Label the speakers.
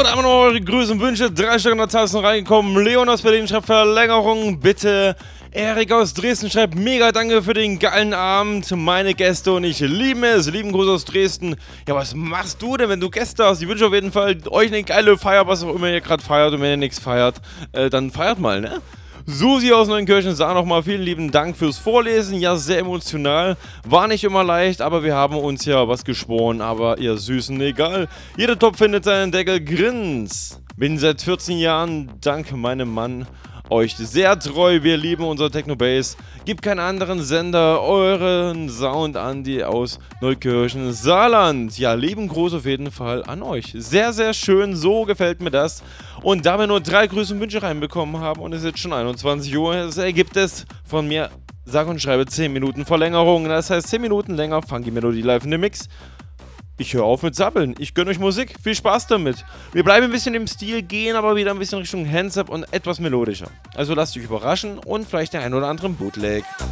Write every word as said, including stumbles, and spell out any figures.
Speaker 1: So, da haben wir noch eure Grüße und Wünsche. Drei Stück in der Zahl sind reingekommen. Leon aus Berlin schreibt Verlängerung, bitte. Erik aus Dresden schreibt mega danke für den geilen Abend. Meine Gäste und ich lieben es. Lieben Gruß aus Dresden. Ja, was machst du denn, wenn du Gäste hast? Ich wünsche auf jeden Fall euch eine geile Feier, was auch immer ihr gerade feiert. Und wenn ihr nichts feiert, äh, dann feiert mal, ne? Susi aus Neunkirchen sagt nochmal vielen lieben Dank fürs Vorlesen. Ja, sehr emotional. War nicht immer leicht, aber wir haben uns ja was geschworen. Aber ihr Süßen, egal. Jeder Topf findet seinen Deckel. Grins. Bin seit vierzehn Jahren, dank meinem Mann, euch sehr treu. Wir lieben unser Technobase. Gibt keinen anderen Sender euren Sound an, die aus Neukirchen, Saarland. Ja, lieben Gruß auf jeden Fall an euch. Sehr, sehr schön. So gefällt mir das. Und da wir nur drei Grüße und Wünsche reinbekommen haben und es ist jetzt schon einundzwanzig Uhr, das ergibt es von mir, sag und schreibe zehn Minuten Verlängerung. Das heißt zehn Minuten länger Funky Melodie live in dem Mix. Ich höre auf mit Sabbeln. Ich gönne euch Musik. Viel Spaß damit. Wir bleiben ein bisschen im Stil, gehen aber wieder ein bisschen Richtung Hands-Up und etwas melodischer. Also lasst euch überraschen und vielleicht der ein oder andere Bootleg.